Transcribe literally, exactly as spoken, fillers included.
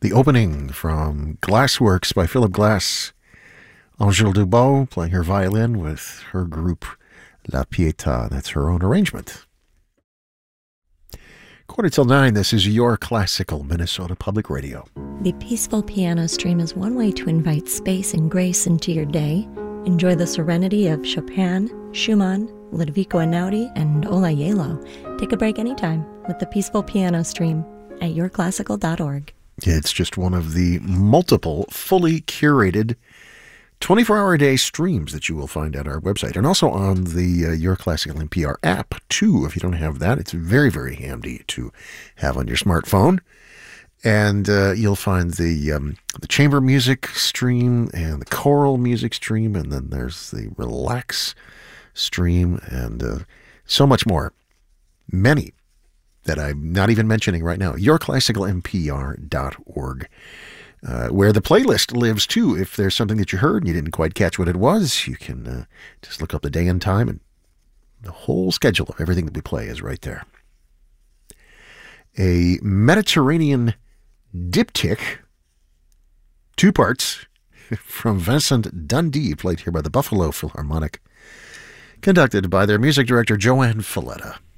The opening from Glassworks by Philip Glass. Angèle Dubois playing her violin with her group La Pietà. That's her own arrangement. Quarter till nine, this is your classical Minnesota Public Radio. The Peaceful Piano Stream is one way to invite space and grace into your day. Enjoy the serenity of Chopin, Schumann, Ludovico Einaudi, and Ola Yelo. Take a break anytime with the Peaceful Piano Stream at your classical dot org. It's just one of the multiple fully curated twenty-four hour a day streams that you will find at our website, and also on the uh, Your Classical N P R app, too. If you don't have that, it's very, very handy to have on your smartphone. And uh, you'll find the um, the chamber music stream and the choral music stream, and then there's the relax stream, and uh, so much more. Many that I'm not even mentioning right now. your classical N P R dot org. Uh, where the playlist lives, too. If there's something that you heard and you didn't quite catch what it was, you can uh, just look up the day and time, and the whole schedule of everything that we play is right there. A Mediterranean diptych, two parts, from Vincent Dundee, played here by the Buffalo Philharmonic, conducted by their music director, Joanne Falletta.